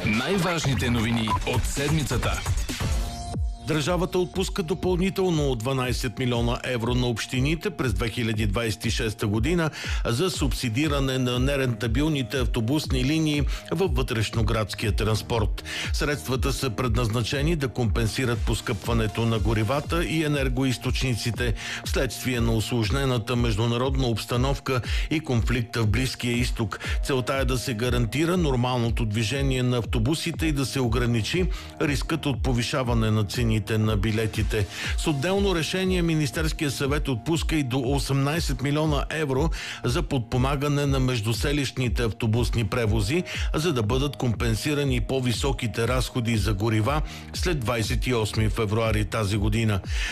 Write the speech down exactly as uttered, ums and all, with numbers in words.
Най-важните новини от седмицата. Държавата отпуска допълнително дванайсет милиона евро на общините през две хиляди двадесет и шеста година за субсидиране на нерентабилните автобусни линии във вътрешноградския транспорт. Средствата са предназначени да компенсират поскъпването на горивата и енергоизточниците вследствие на усложнената международна обстановка и конфликта в Близкия изток. Целта е да се гарантира нормалното движение на автобусите и да се ограничи рискът от повишаване на цените на билетите. С отделно решение Министерския съвет отпуска и до осемнайсет милиона евро за подпомагане на междуселищните автобусни превози, за да бъдат компенсирани по-високите разходи за горива след двадесет и осми февруари тази година.